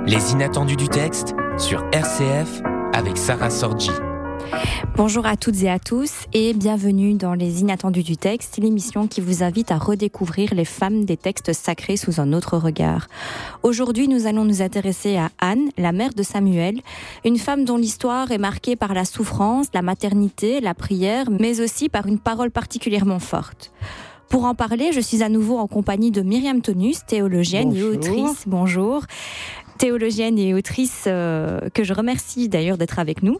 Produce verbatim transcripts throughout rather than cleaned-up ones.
Les inattendus du texte sur R C F avec Sarah Sorgi. Bonjour à toutes et à tous et bienvenue dans Les inattendus du texte, l'émission qui vous invite à redécouvrir les femmes des textes sacrés sous un autre regard. Aujourd'hui, nous allons nous intéresser à Anne, la mère de Samuel, une femme dont l'histoire est marquée par la souffrance, la maternité, la prière, mais aussi par une parole particulièrement forte. Pour en parler, je suis à nouveau en compagnie de Myriam Tonus, théologienne Bonjour. et autrice. Bonjour. Théologienne et autrice euh, que je remercie d'ailleurs d'être avec nous.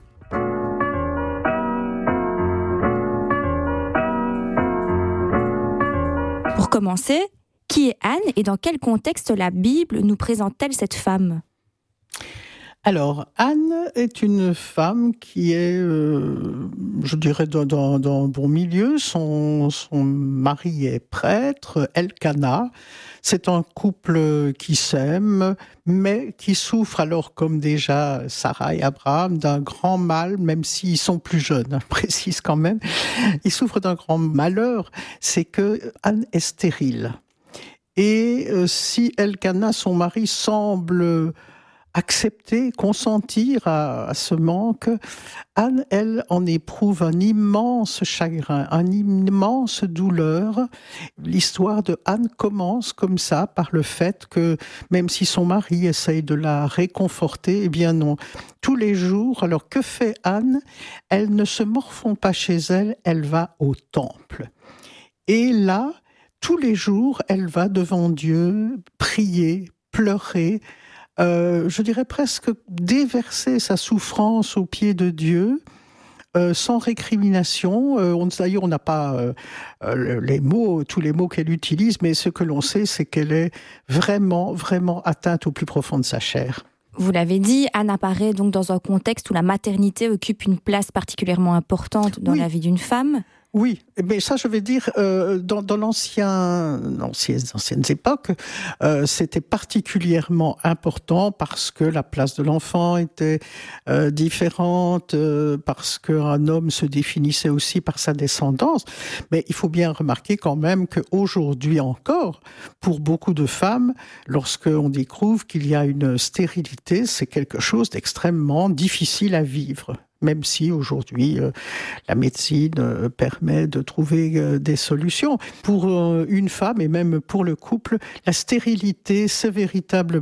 Pour commencer, qui est Anne et dans quel contexte la Bible nous présente-t-elle cette femme ? Alors, Anne est une femme qui est, euh, je dirais, dans, dans, dans un bon milieu. Son, son mari est prêtre, Elkana. C'est un couple qui s'aime, mais qui souffre alors, comme déjà Sarah et Abraham, d'un grand mal, même s'ils sont plus jeunes, précise quand même. Ils souffrent d'un grand malheur, c'est que Anne est stérile. Et euh, si Elkana, son mari, semble accepter, consentir à, à ce manque, Anne, elle, en éprouve un immense chagrin, un immense douleur. L'histoire de Anne commence comme ça, par le fait que, même si son mari essaye de la réconforter, eh bien non. Tous les jours, alors que fait Anne ? Elle ne se morfond pas chez elle, elle va au temple. Et là, tous les jours, elle va devant Dieu, prier, pleurer, Euh, je dirais presque déverser sa souffrance aux pieds de Dieu, euh, sans récrimination. Euh, on, d'ailleurs, on n'a pas euh, euh, les mots, tous les mots qu'elle utilise, mais ce que l'on sait, c'est qu'elle est vraiment, vraiment atteinte au plus profond de sa chair. Vous l'avez dit, Anne apparaît donc dans un contexte où la maternité occupe une place particulièrement importante dans oui. la vie d'une femme. Oui, mais ça, je vais dire, euh, dans, dans l'ancien, anciennes, anciennes époques, euh, c'était particulièrement important parce que la place de l'enfant était euh, différente, euh, parce qu'un homme se définissait aussi par sa descendance. Mais il faut bien remarquer quand même qu'aujourd'hui encore, pour beaucoup de femmes, lorsqu'on découvre qu'il y a une stérilité, c'est quelque chose d'extrêmement difficile à vivre. Même si aujourd'hui, euh, la médecine euh, permet de trouver euh, des solutions. Pour euh, une femme et même pour le couple, la stérilité, c'est véritablement